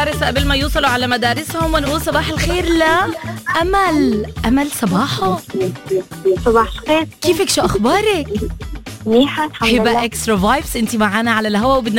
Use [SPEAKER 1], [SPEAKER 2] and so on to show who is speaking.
[SPEAKER 1] قبل ما يوصلوا على مدارسهم، ونقول صباح الخير لأمل. أمل صباحو.
[SPEAKER 2] صباح الخير.
[SPEAKER 1] كيفك؟ شو أخبارك؟
[SPEAKER 2] منيحة الحمد لله.
[SPEAKER 1] هبة اكسترا فايبس، انت معانا على الهوا وبدنا